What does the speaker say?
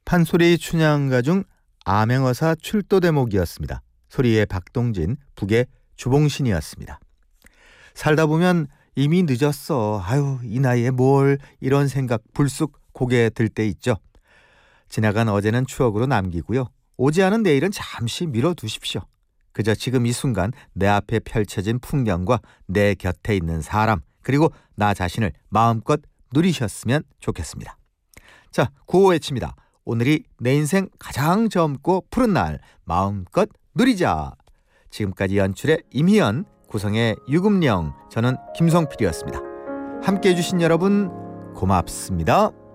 판소리 춘향가 중 암행어사 출도 대목이었습니다. 소리의 박동진, 북의 주봉신이었습니다. 살다 보면 이미 늦었어. 아유, 이 나이에 뭘, 이런 생각 불쑥 고개 들 때 있죠. 지나간 어제는 추억으로 남기고요. 오지 않은 내일은 잠시 미뤄두십시오. 그저 지금 이 순간 내 앞에 펼쳐진 풍경과 내 곁에 있는 사람, 그리고 나 자신을 마음껏 누리셨으면 좋겠습니다. 자, 구호 외칩니다. 오늘이 내 인생 가장 젊고 푸른 날, 마음껏 누리자. 지금까지 연출의 임희연, 구성의 유금령, 저는 김성필이었습니다. 함께해 주신 여러분 고맙습니다.